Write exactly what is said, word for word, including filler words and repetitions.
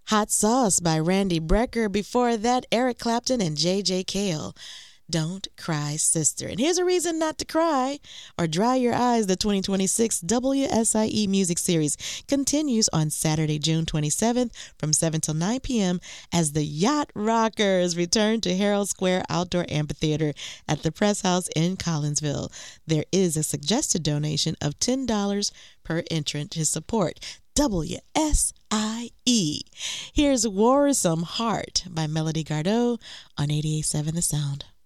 Hot Sauce by Randy Brecker. Before that, Eric Clapton and J J. Cale. Don't Cry Sister. And here's a reason not to cry or dry your eyes. The twenty twenty-six W S I E Music Series continues on Saturday, June twenty-seventh from seven till nine p.m. as the Yacht Rockers return to Herald Square Outdoor Amphitheater at the Press House in Collinsville. There is a suggested donation of ten dollars per entrant to support W S I E. Here's Warsome Heart by Melody Gardot on eighty-eight point seven The Sound.